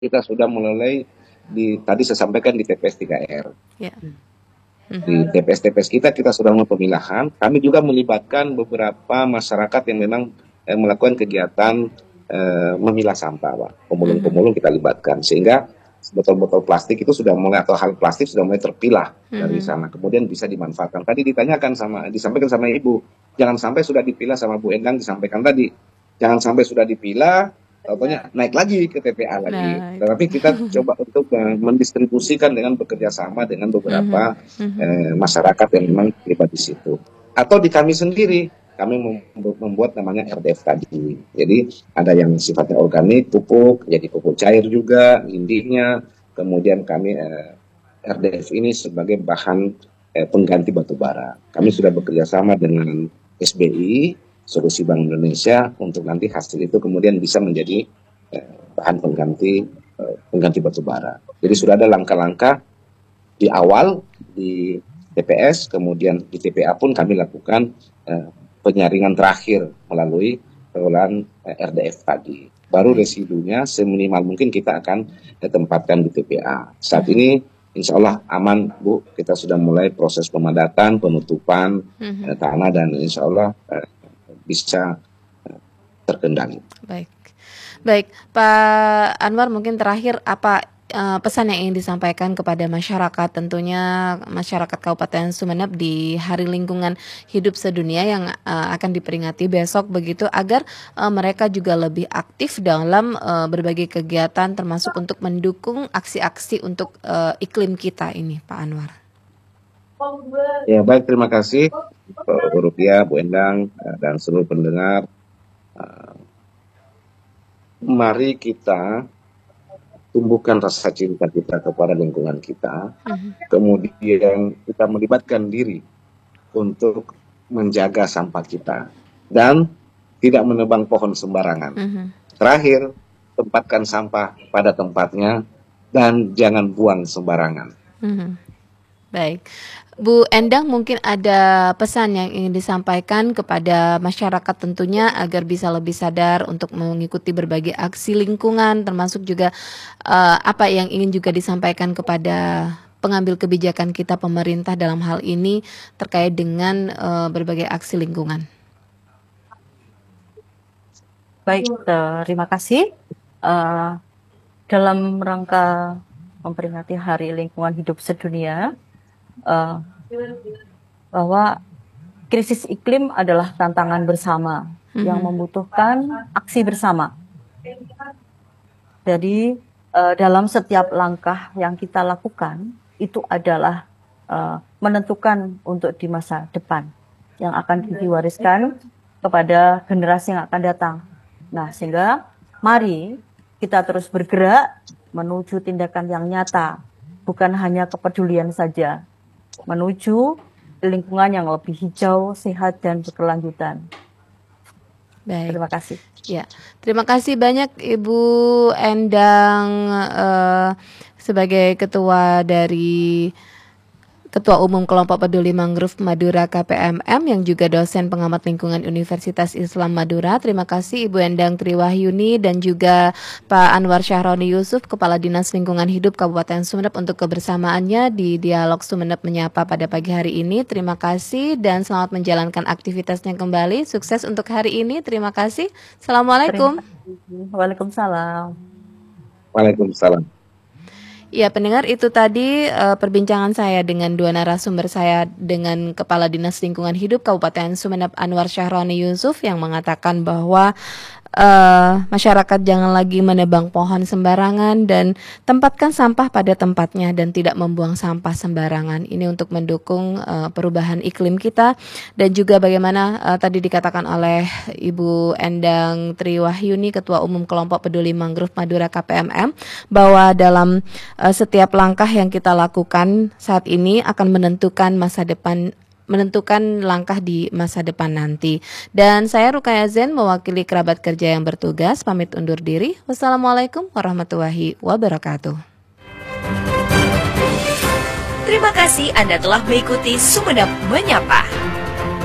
kita sudah mulai tadi saya sampaikan di TPS 3R. Ya. Di TPS-TPS kita sudah mulai pemilahan. Kami juga melibatkan beberapa masyarakat yang memang melakukan kegiatan memilah sampah, Pak. Pemulung-pemulung kita libatkan, sehingga botol-botol plastik itu sudah mulai, atau hal plastik sudah mulai terpilah dari sana, kemudian bisa dimanfaatkan. Tadi disampaikan sama Ibu, jangan sampai sudah dipilah, sama Bu Endang disampaikan tadi, jangan sampai sudah dipilah, contohnya naik lagi ke TPA lagi. Tetapi kita coba untuk mendistribusikan dengan bekerja sama dengan beberapa masyarakat yang memang terlibat di situ. Atau di kami sendiri, kami membuat namanya RDF tadi. Jadi ada yang sifatnya organik, pupuk, jadi pupuk cair juga, intinya. Kemudian kami RDF ini sebagai bahan pengganti batu bara. Kami sudah bekerja sama dengan SBI, Solusi Bank Indonesia, untuk nanti hasil itu kemudian bisa menjadi bahan pengganti batu bara. Jadi sudah ada langkah-langkah di awal di TPS, kemudian di TPA pun kami lakukan penyaringan terakhir melalui pengelolaan RDF tadi. Baru residunya seminimal mungkin kita akan ditempatkan di TPA. Saat ini insya Allah aman, Bu. Kita sudah mulai proses pemadatan, penutupan tanah, dan insya Allah bisa terkendali. Baik, Pak Anwar, mungkin terakhir apa pesan yang ingin disampaikan kepada masyarakat, tentunya masyarakat Kabupaten Sumeneb di Hari Lingkungan Hidup Sedunia yang akan diperingati besok begitu, agar mereka juga lebih aktif dalam berbagai kegiatan, termasuk untuk mendukung aksi-aksi untuk iklim kita ini, Pak Anwar. Ya, baik, terima kasih Bu Rupiah, Bu Endang, dan seluruh pendengar. Mari kita tumbuhkan rasa cinta kita kepada lingkungan kita, kemudian kita melibatkan diri untuk menjaga sampah kita, dan tidak menebang pohon sembarangan. Terakhir, tempatkan sampah pada tempatnya, dan jangan buang sembarangan. Baik, Bu Endang, mungkin ada pesan yang ingin disampaikan kepada masyarakat tentunya agar bisa lebih sadar untuk mengikuti berbagai aksi lingkungan, termasuk juga apa yang ingin juga disampaikan kepada pengambil kebijakan kita, pemerintah dalam hal ini terkait dengan berbagai aksi lingkungan. Baik, terima kasih. Dalam rangka memperingati Hari Lingkungan Hidup Sedunia, bahwa krisis iklim adalah tantangan bersama yang membutuhkan aksi bersama. Jadi dalam setiap langkah yang kita lakukan itu adalah menentukan untuk di masa depan yang akan diwariskan kepada generasi yang akan datang. Nah, sehingga mari kita terus bergerak menuju tindakan yang nyata, bukan hanya kepedulian saja, menuju lingkungan yang lebih hijau, sehat, dan berkelanjutan. Baik. Terima kasih. Ya, terima kasih banyak Ibu Endang sebagai Ketua Umum Kelompok Peduli Mangrove Madura KPMM, yang juga dosen pengamat lingkungan Universitas Islam Madura. Terima kasih Ibu Endang Triwahyuni dan juga Pak Anwar Syahroni Yusuf, Kepala Dinas Lingkungan Hidup Kabupaten Sumeneb, untuk kebersamaannya di Dialog Sumeneb Menyapa pada pagi hari ini. Terima kasih dan selamat menjalankan aktivitasnya kembali. Sukses untuk hari ini. Terima kasih. Assalamualaikum. Waalaikumsalam. Waalaikumsalam. Ya, pendengar, itu tadi perbincangan saya dengan dua narasumber saya, dengan Kepala Dinas Lingkungan Hidup Kabupaten Sumeneb Anwar Syahroni Yusuf, yang mengatakan bahwa masyarakat jangan lagi menebang pohon sembarangan dan tempatkan sampah pada tempatnya dan tidak membuang sampah sembarangan. Ini untuk mendukung perubahan iklim kita, dan juga bagaimana tadi dikatakan oleh Ibu Endang Triwahyuni, Ketua Umum Kelompok Peduli Mangrove Madura KPMM, bahwa dalam setiap langkah yang kita lakukan saat ini akan menentukan langkah di masa depan nanti. Dan saya Rukaya Zen, mewakili kerabat kerja yang bertugas, pamit undur diri. Wassalamualaikum warahmatullahi wabarakatuh. Terima kasih Anda telah mengikuti Sumeneb Menyapa.